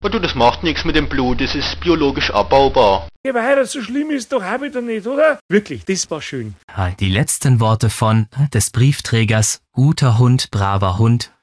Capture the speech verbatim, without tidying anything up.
Oh du, das macht nichts mit dem Blut, das ist biologisch abbaubar. Ja, aber heute so schlimm ist doch auch wieder nicht, oder? Wirklich, das war schön. Die letzten Worte von des Briefträgers, guter Hund, braver Hund,